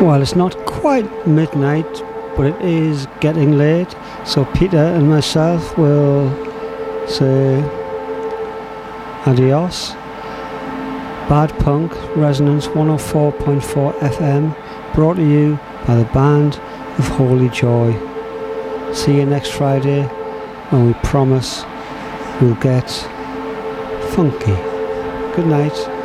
Well, it's not quite midnight, but it is getting late, so Peter and myself will say adios. Bad Punk, Resonance 104.4 FM, brought to you by the Band of Holy Joy. See you next Friday, when we promise we'll get funky. Good night.